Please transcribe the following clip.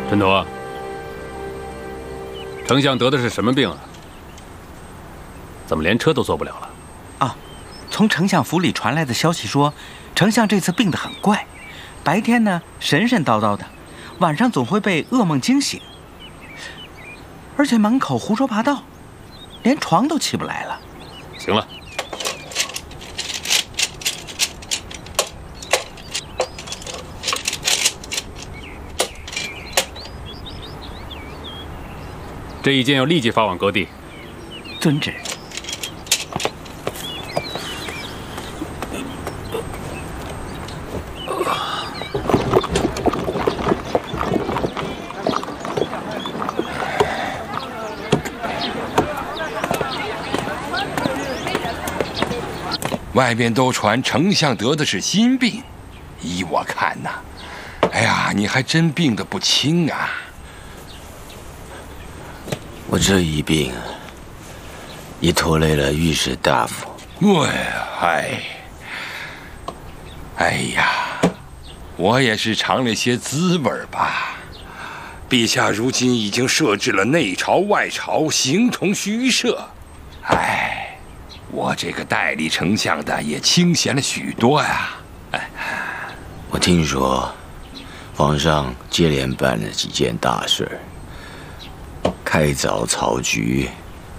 陈陀，丞相得的是什么病啊？怎么连车都坐不了了？ 啊，从丞相府里传来的消息说，丞相这次病得很怪，白天呢神神叨叨的，晚上总会被噩梦惊醒，而且满口胡说八道，连床都起不来了。 行了。 这一件要立即发往各地。 遵旨。 外面都传丞相得的是心病，依我看呐，哎呀，你还真病得不轻啊！ 我这一病，也拖累了御史大夫。 哎呀，我也是尝了些滋味吧。陛下如今已经设置了内朝外朝，形同虚设。哎，我这个代理丞相的也清闲了许多呀。哎， 我听说，皇上接连办了几件大事。 开凿曹局，